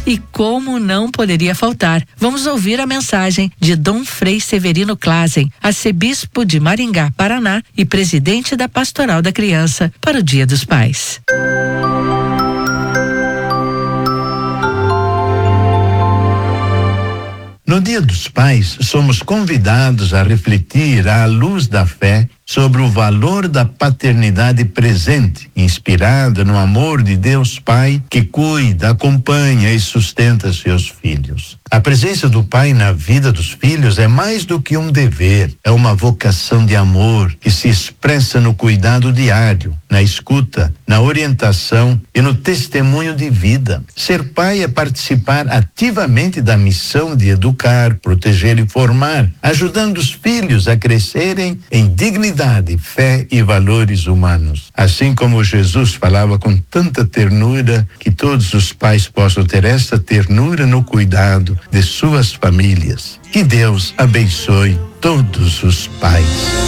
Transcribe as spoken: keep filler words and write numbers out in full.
E como não poderia faltar, vamos ouvir a mensagem de Dom Frei Severino Klazen, arcebispo de Maringá, Paraná e presidente da Pastoral da Criança, para o Dia dos Pais. No Dia dos Pais, somos convidados a refletir à luz da fé sobre o valor da paternidade presente, inspirada no amor de Deus Pai, que cuida, acompanha e sustenta seus filhos. A presença do pai na vida dos filhos é mais do que um dever, é uma vocação de amor que se expressa no cuidado diário, na escuta, na orientação e no testemunho de vida. Ser pai é participar ativamente da missão de educar, proteger e formar, ajudando os filhos a crescerem em dignidade, fé e valores humanos. Assim como Jesus falava com tanta ternura, que todos os pais possam ter essa ternura no cuidado de suas famílias. Que Deus abençoe todos os pais.